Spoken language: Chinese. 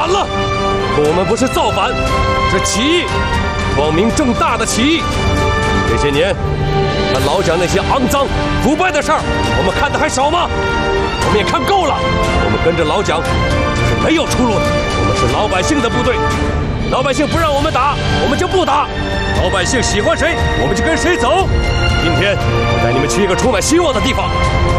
反了！我们不是造反，是起义，光明正大的起义。这些年，看老蒋那些肮脏腐败的事儿，我们看的还少吗？我们也看够了。我们跟着老蒋是没有出路的。我们是老百姓的部队，老百姓不让我们打，我们就不打。老百姓喜欢谁，我们就跟谁走。今天我带你们去一个充满希望的地方。